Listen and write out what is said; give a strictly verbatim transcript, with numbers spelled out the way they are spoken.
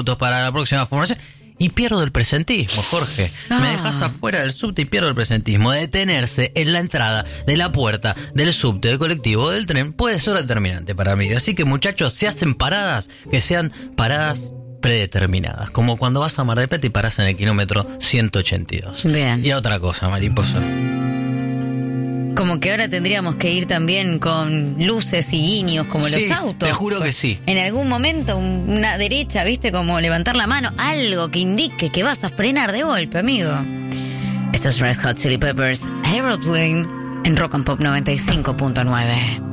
minutos para la próxima formación. Y pierdo el presentismo, Jorge. Ah. Me dejas afuera del subte y pierdo el presentismo. Detenerse en la entrada de la puerta del subte, del colectivo, del tren, puede ser determinante para mí. Así que, muchachos, si hacen paradas, que sean paradas predeterminadas. Como cuando vas a Mar del Plata y paras en el kilómetro ciento ochenta y dos. Bien. Y otra cosa, mariposa. Como que ahora tendríamos que ir también con luces y guiños como sí, los autos. Te juro que sí. En algún momento una derecha, viste, como levantar la mano, algo que indique que vas a frenar de golpe, amigo. Esto es Red Hot Chili Peppers Aeroplane en Rock and Pop noventa y cinco punto nueve.